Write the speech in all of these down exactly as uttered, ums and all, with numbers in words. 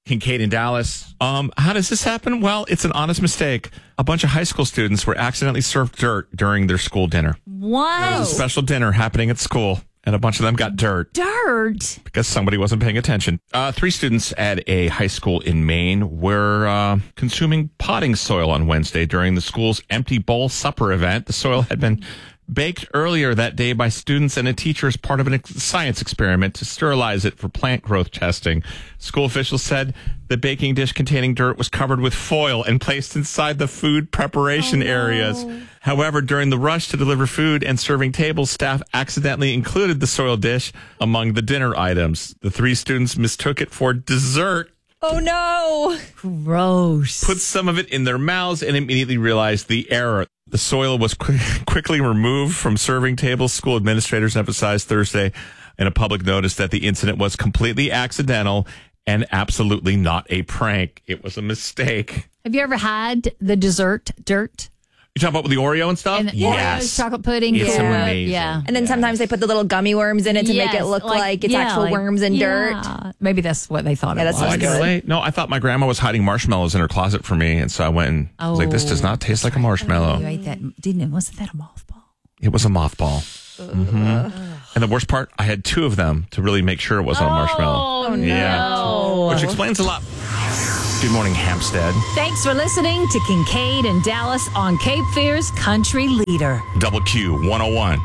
Kincaid in Dallas. Um, how does this happen? Well, it's an honest mistake. A bunch of high school students were accidentally served dirt during their school dinner. What? There was a special dinner happening at school, and a bunch of them got dirt. Dirt? Because somebody wasn't paying attention. Uh, three students at a high school in Maine were uh, consuming potting soil on Wednesday during the school's empty bowl supper event. The soil had been baked earlier that day by students and a teacher as part of a science experiment to sterilize it for plant growth testing. School officials said the baking dish containing dirt was covered with foil and placed inside the food preparation oh, no. areas. However, during the rush to deliver food and serving tables, staff accidentally included the soiled dish among the dinner items. The three students mistook it for dessert. Oh, no. Gross. Put some of it in their mouths and immediately realized the error. The soil was qu- quickly removed from serving tables. School administrators emphasized Thursday in a public notice that the incident was completely accidental and absolutely not a prank. It was a mistake. Have you ever had the dessert dirt? You talking about with the Oreo and stuff? And, yes. Yeah, chocolate pudding. It's yeah. amazing. Yeah. And then yes. sometimes they put the little gummy worms in it to yes, make it look like, like it's yeah, actual like, worms and yeah. dirt. Maybe that's what they thought Yeah, it that was. Oh, I sounds can good. relate. No, I thought my grandma was hiding marshmallows in her closet for me, and so I went and I was like, "This does not taste like a marshmallow." You ate that, didn't it? Wasn't that a mothball? It was a mothball. Mm-hmm. And the worst part, I had two of them to really make sure it wasn't a marshmallow. Oh, no. Yeah, which explains a lot. Good morning, Hampstead. Thanks for listening to Kincaid and Dallas on Cape Fear's Country Leader. Double Q one oh one.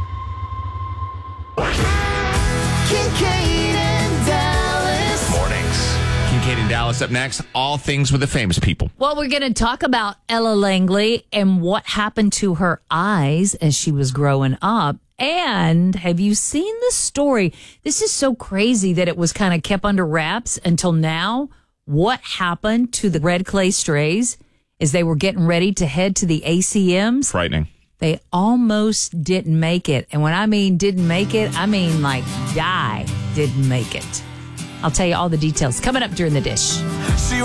Kincaid and Dallas. Mornings. Kincaid and Dallas up next. All things with the famous people. Well, we're going to talk about Ella Langley and what happened to her eyes as she was growing up. And have you seen the story? This is so crazy that it was kind of kept under wraps until now. What happened to the Red Clay Strays as they were getting ready to head to the A C Ms? Frightening. They almost didn't make it. And when I mean didn't make it, I mean like die didn't make it. I'll tell you all the details coming up during the dish. She